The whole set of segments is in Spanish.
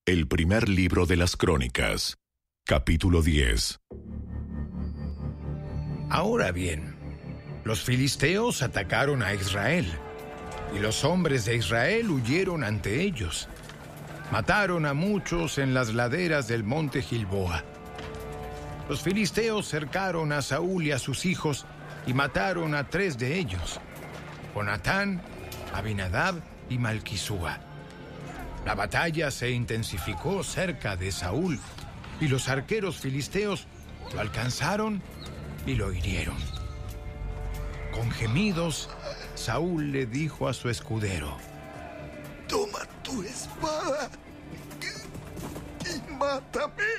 El primer libro de las Crónicas, capítulo 10. Ahora bien, los filisteos atacaron a Israel, y los hombres de Israel huyeron ante ellos. Mataron a muchos en las laderas del monte Gilboa. Los filisteos cercaron a Saúl y a sus hijos y mataron a 3 de ellos: Jonatán, Abinadab y Malquisúa. La batalla se intensificó cerca de Saúl, y los arqueros filisteos lo alcanzaron y lo hirieron. Con gemidos, Saúl le dijo a su escudero: «Toma tu espada y mátame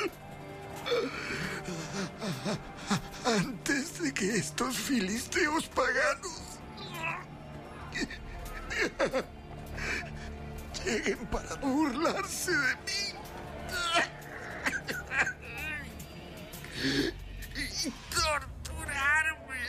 antes de que estos filisteos paganos lleguen para burlarse de mí y torturarme».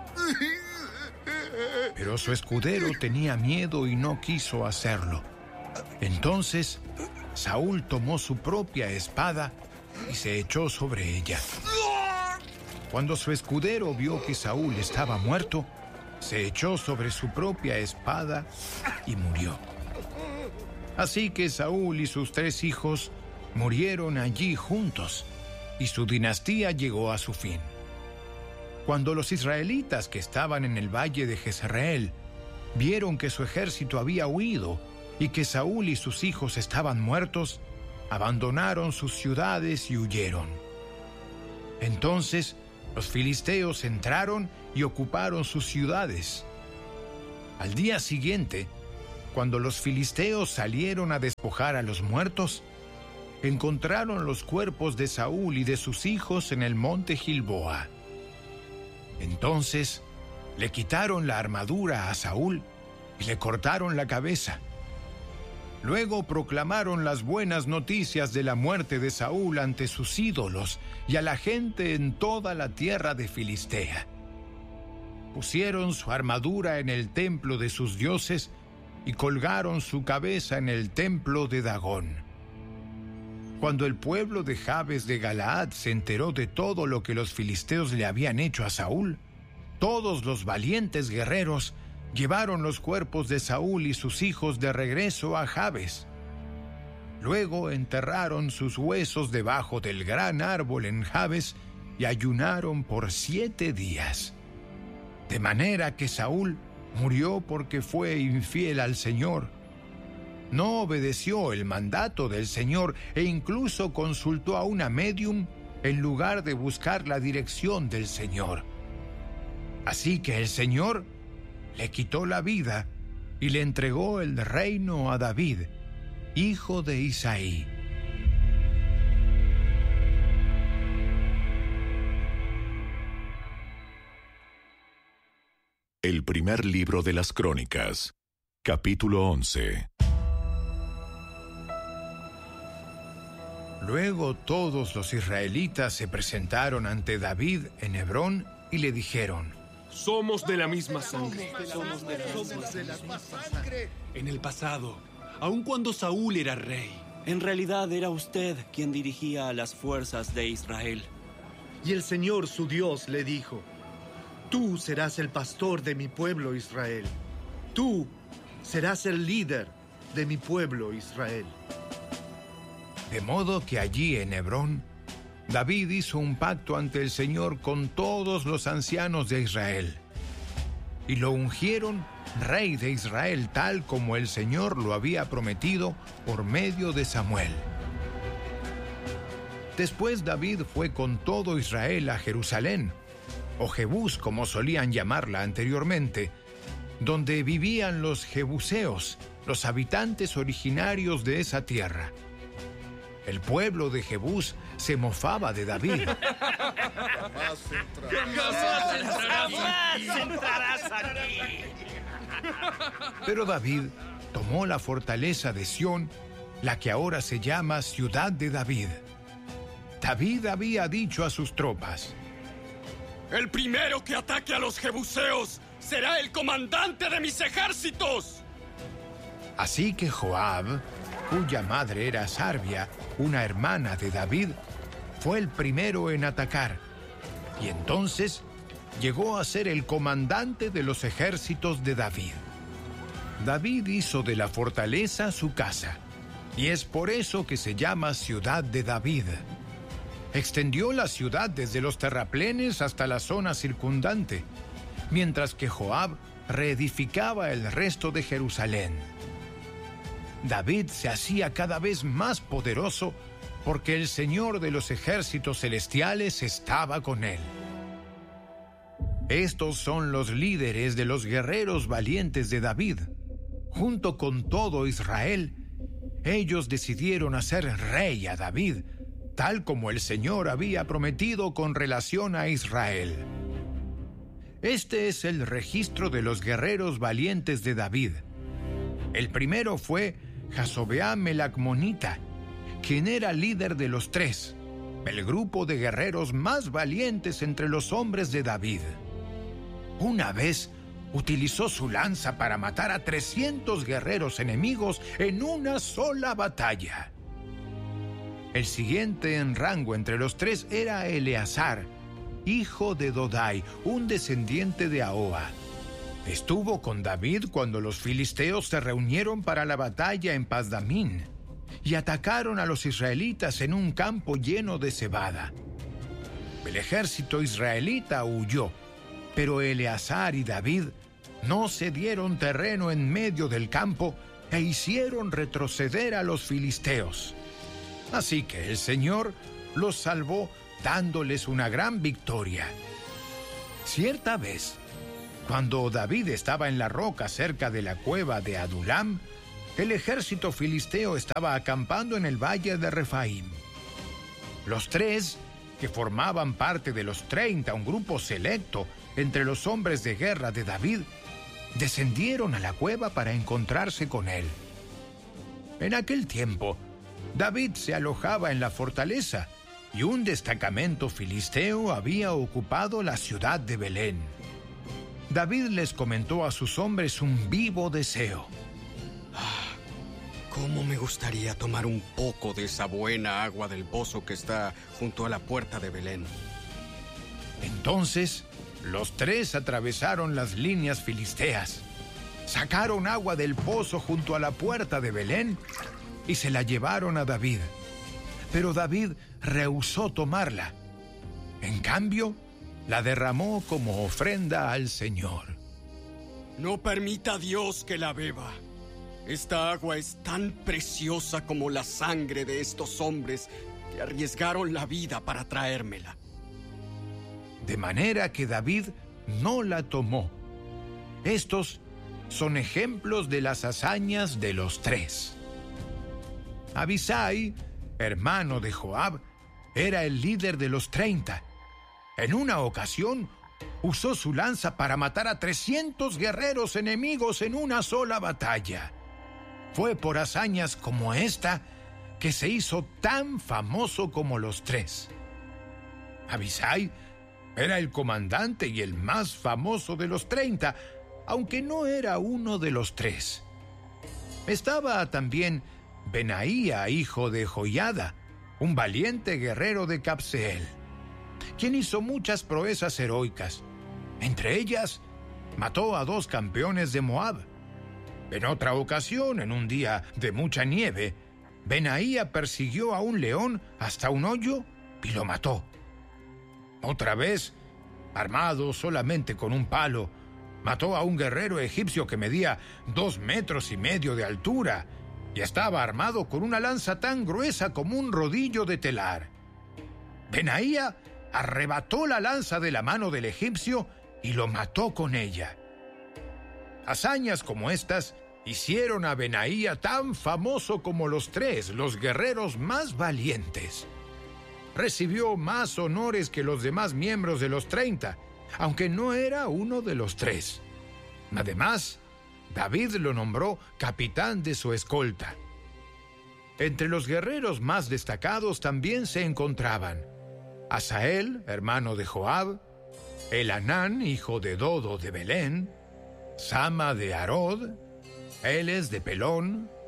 Pero su escudero tenía miedo y no quiso hacerlo. Entonces, Saúl tomó su propia espada y se echó sobre ella. Cuando su escudero vio que Saúl estaba muerto, se echó sobre su propia espada y murió. Así que Saúl y sus 3 hijos murieron allí juntos, y su dinastía llegó a su fin. Cuando los israelitas que estaban en el valle de Jezreel vieron que su ejército había huido y que Saúl y sus hijos estaban muertos, abandonaron sus ciudades y huyeron. Entonces los filisteos entraron y ocuparon sus ciudades. Al día siguiente, cuando los filisteos salieron a despojar a los muertos, encontraron los cuerpos de Saúl y de sus hijos en el monte Gilboa. Entonces le quitaron la armadura a Saúl y le cortaron la cabeza. Luego proclamaron las buenas noticias de la muerte de Saúl ante sus ídolos y a la gente en toda la tierra de Filistea. Pusieron su armadura en el templo de sus dioses y colgaron su cabeza en el templo de Dagón. Cuando el pueblo de Jabes de Galaad se enteró de todo lo que los filisteos le habían hecho a Saúl, todos los valientes guerreros llevaron los cuerpos de Saúl y sus hijos de regreso a Jabes. Luego enterraron sus huesos debajo del gran árbol en Jabes y ayunaron por 7 días. De manera que Saúl murió porque fue infiel al Señor. No obedeció el mandato del Señor e incluso consultó a una médium en lugar de buscar la dirección del Señor. Así que el Señor le quitó la vida y le entregó el reino a David, hijo de Isaí. El primer libro de las Crónicas, capítulo 11. Luego todos los israelitas se presentaron ante David en Hebrón y le dijeron: Somos de la misma sangre. En el pasado, aun cuando Saúl era rey, en realidad era usted quien dirigía a las fuerzas de Israel. Y el Señor su Dios le dijo: Tú serás el pastor de mi pueblo Israel. Tú serás el líder de mi pueblo Israel. De modo que allí en Hebrón, David hizo un pacto ante el Señor con todos los ancianos de Israel, y lo ungieron rey de Israel, tal como el Señor lo había prometido por medio de Samuel. Después David fue con todo Israel a Jerusalén, o Jebús como solían llamarla anteriormente, donde vivían los jebuseos, los habitantes originarios de esa tierra. El pueblo de Jebús se mofaba de David. Jamás entrarás aquí. Pero David tomó la fortaleza de Sión, la que ahora se llama Ciudad de David. David había dicho a sus tropas: El primero que ataque a los jebuseos será el comandante de mis ejércitos. Así que Joab, cuya madre era Sarbia, una hermana de David, fue el primero en atacar, y entonces llegó a ser el comandante de los ejércitos de David. David hizo de la fortaleza su casa, y es por eso que se llama Ciudad de David. Extendió la ciudad desde los terraplenes hasta la zona circundante, mientras que Joab reedificaba el resto de Jerusalén. David se hacía cada vez más poderoso porque el Señor de los ejércitos celestiales estaba con él. Estos son los líderes de los guerreros valientes de David. Junto con todo Israel, ellos decidieron hacer rey a David, tal como el Señor había prometido con relación a Israel. Este es el registro de los guerreros valientes de David. El primero fue Jasobeam el Acmonita, quien era líder de los 3, el grupo de guerreros más valientes entre los hombres de David. Una vez utilizó su lanza para matar a 300 guerreros enemigos en una sola batalla. El siguiente en rango entre los 3 era Eleazar, hijo de Dodai, un descendiente de Ahoa. Estuvo con David cuando los filisteos se reunieron para la batalla en Pasdamín y atacaron a los israelitas en un campo lleno de cebada. El ejército israelita huyó, pero Eleazar y David no cedieron terreno en medio del campo e hicieron retroceder a los filisteos. Así que el Señor los salvó dándoles una gran victoria. Cierta vez, cuando David estaba en la roca cerca de la cueva de Adulam, el ejército filisteo estaba acampando en el valle de Refaim. Los 3, que formaban parte de los 30, un grupo selecto entre los hombres de guerra de David, descendieron a la cueva para encontrarse con él. En aquel tiempo, David se alojaba en la fortaleza y un destacamento filisteo había ocupado la ciudad de Belén. David les comentó a sus hombres un vivo deseo. ¿Cómo me gustaría tomar un poco de esa buena agua del pozo que está junto a la puerta de Belén? Entonces, los 3 atravesaron las líneas filisteas, sacaron agua del pozo junto a la puerta de Belén y se la llevaron a David. Pero David rehusó tomarla. En cambio, la derramó como ofrenda al Señor. No permita a Dios que la beba. Esta agua es tan preciosa como la sangre de estos hombres que arriesgaron la vida para traérmela. De manera que David no la tomó. Estos son ejemplos de las hazañas de los 3. Abisai, hermano de Joab, era el líder de los 30. En una ocasión, usó su lanza para matar a 300 guerreros enemigos en una sola batalla. Fue por hazañas como esta que se hizo tan famoso como los 3. Abisai era el comandante y el más famoso de los 30, aunque no era uno de los 3. Estaba también Benaía, hijo de Joiada, un valiente guerrero de Cabseel, quien hizo muchas proezas heroicas. Entre ellas, mató a 2 campeones de Moab. En otra ocasión, en un día de mucha nieve, Benaía persiguió a un león hasta un hoyo y lo mató. Otra vez, armado solamente con un palo, mató a un guerrero egipcio que medía 2,5 metros de altura y estaba armado con una lanza tan gruesa como un rodillo de telar. Benaía arrebató la lanza de la mano del egipcio y lo mató con ella. Hazañas como estas hicieron a Benaía tan famoso como los 3, los guerreros más valientes. Recibió más honores que los demás miembros de los 30, aunque no era uno de los 3. Además, David lo nombró capitán de su escolta. Entre los guerreros más destacados también se encontraban Asael, hermano de Joab, Elanán, hijo de Dodo de Belén, Sama de Arod, Eles de Pelón,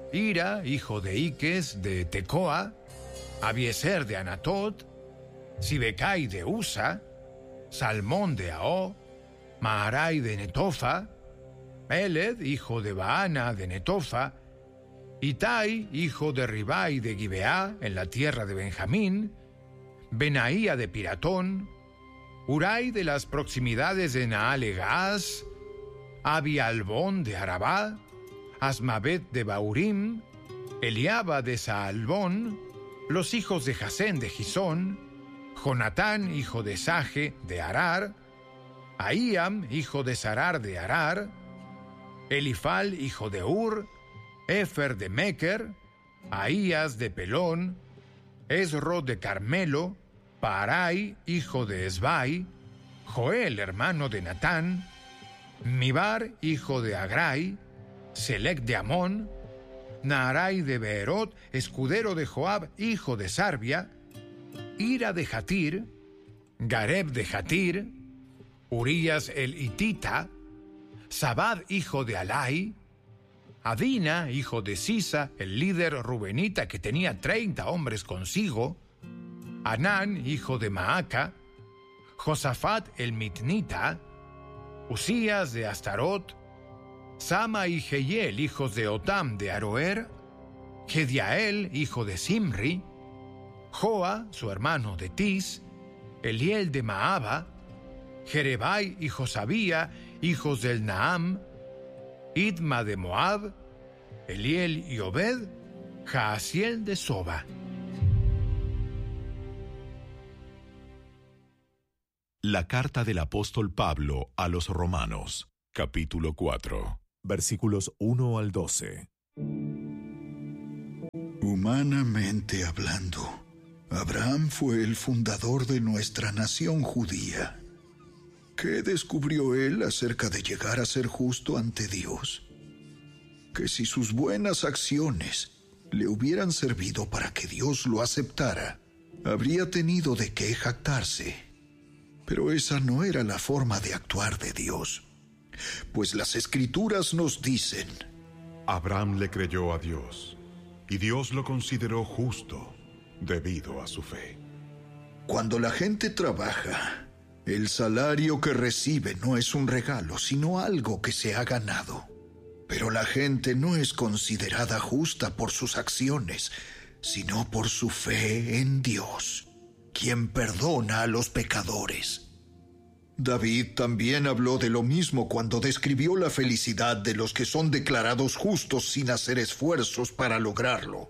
Ira, hijo de Iques de Tecoa, Abiezer de Anatot, Sibecai de Usa, Salmón de Ao, Maharai de Netofa, Eled, hijo de Baana de Netofa, Itai, hijo de Ribai de Gibeá, en la tierra de Benjamín, Benaía de Piratón, Urai de las proximidades de Naale-Gaaz, Abialbón de Arabá, Asmabet de Baurim, Eliaba de Saalbón, los hijos de Jasén de Gisón, Jonatán, hijo de Saje de Arar, Ahíam, hijo de Sarar de Arar, Elifal, hijo de Ur, Efer de Meker, Ahías de Pelón, Esro de Carmelo, Paarai, hijo de Esbai, Joel, hermano de Natán, Mibar, hijo de Agrai, Selec de Amón, Naarai de Beerot, escudero de Joab, hijo de Sarbia, Ira de Jatir, Gareb de Jatir, Urías el Hitita, Sabad, hijo de Alai, Adina, hijo de Sisa, el líder rubenita que tenía 30 hombres consigo, Anán, hijo de Maaca, Josafat el Mitnita, Usías de Astarot, Sama y Jehiel, hijos de Otam de Aroer, Gediael, hijo de Simri, Joa, su hermano de Tis, Eliel de Maaba, Jerebai y Josabía, hijos del Naam, Idma de Moab, Eliel y Obed, Jaasiel de Soba. La carta del apóstol Pablo a los Romanos, capítulo 4, versículos 1 al 12. Humanamente hablando, Abraham fue el fundador de nuestra nación judía. ¿Qué descubrió él acerca de llegar a ser justo ante Dios? Que si sus buenas acciones le hubieran servido para que Dios lo aceptara, habría tenido de qué jactarse. Pero esa no era la forma de actuar de Dios, pues las Escrituras nos dicen: Abraham le creyó a Dios, y Dios lo consideró justo debido a su fe. Cuando la gente trabaja, el salario que recibe no es un regalo, sino algo que se ha ganado. Pero la gente no es considerada justa por sus acciones, sino por su fe en Dios, quien perdona a los pecadores. David también habló de lo mismo cuando describió la felicidad de los que son declarados justos sin hacer esfuerzos para lograrlo.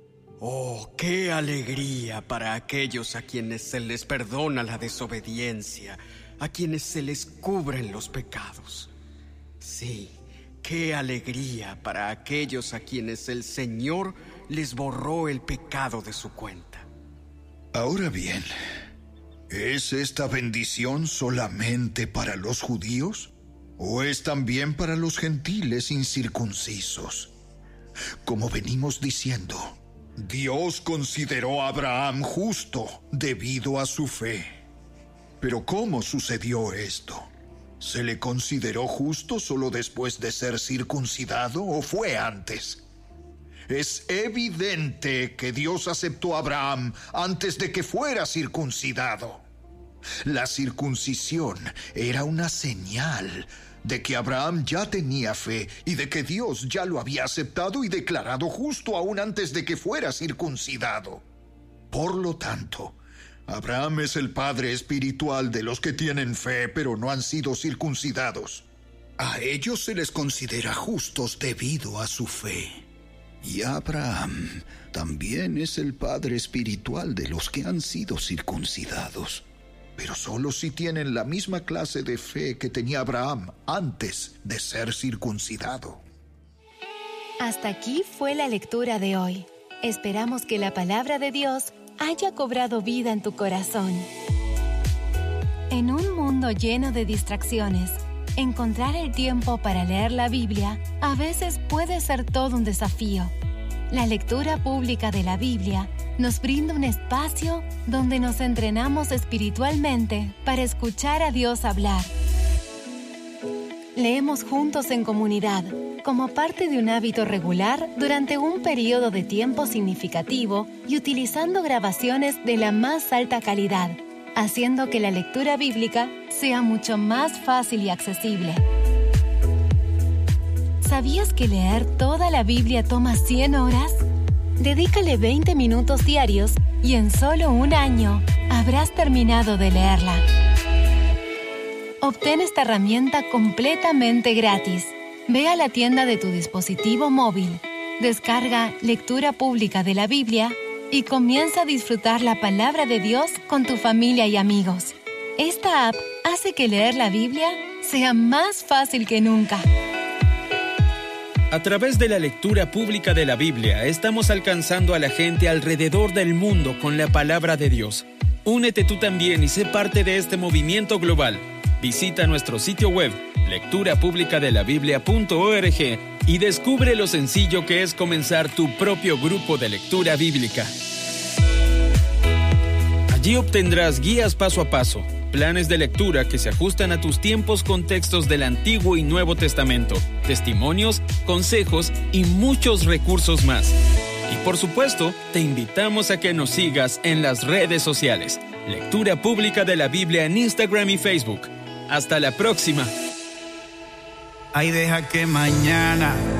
Oh, qué alegría para aquellos a quienes se les perdona la desobediencia, a quienes se les cubren los pecados. Sí, qué alegría para aquellos a quienes el Señor les borró el pecado de su cuenta. Ahora bien, ¿es esta bendición solamente para los judíos? ¿O es también para los gentiles incircuncisos? Como venimos diciendo, Dios consideró a Abraham justo debido a su fe. Pero ¿cómo sucedió esto? ¿Se le consideró justo solo después de ser circuncidado o fue antes? Es evidente que Dios aceptó a Abraham antes de que fuera circuncidado. La circuncisión era una señal de que Abraham ya tenía fe y de que Dios ya lo había aceptado y declarado justo aún antes de que fuera circuncidado. Por lo tanto, Abraham es el padre espiritual de los que tienen fe pero no han sido circuncidados. A ellos se les considera justos debido a su fe. Y Abraham también es el padre espiritual de los que han sido circuncidados, pero solo si tienen la misma clase de fe que tenía Abraham antes de ser circuncidado. Hasta aquí fue la lectura de hoy. Esperamos que la palabra de Dios haya cobrado vida en tu corazón. En un mundo lleno de distracciones, encontrar el tiempo para leer la Biblia a veces puede ser todo un desafío. La lectura pública de la Biblia nos brinda un espacio donde nos entrenamos espiritualmente para escuchar a Dios hablar. Leemos juntos en comunidad, como parte de un hábito regular durante un periodo de tiempo significativo y utilizando grabaciones de la más alta calidad, haciendo que la lectura bíblica sea mucho más fácil y accesible. ¿Sabías que leer toda la Biblia toma 100 horas? Dedícale 20 minutos diarios y en solo un año habrás terminado de leerla. Obtén esta herramienta completamente gratis. Ve a la tienda de tu dispositivo móvil, descarga Lectura Pública de la Biblia y comienza a disfrutar la palabra de Dios con tu familia y amigos. Esta app hace que leer la Biblia sea más fácil que nunca. A través de la lectura pública de la Biblia, estamos alcanzando a la gente alrededor del mundo con la palabra de Dios. Únete tú también y sé parte de este movimiento global. Visita nuestro sitio web, lecturapublicadelabiblia.org, y descubre lo sencillo que es comenzar tu propio grupo de lectura bíblica. Allí obtendrás guías paso a paso, planes de lectura que se ajustan a tus tiempos con textos del Antiguo y Nuevo Testamento, testimonios, consejos y muchos recursos más. Y por supuesto, te invitamos a que nos sigas en las redes sociales. Lectura Pública de la Biblia en Instagram y Facebook. ¡Hasta la próxima! Ay, deja que mañana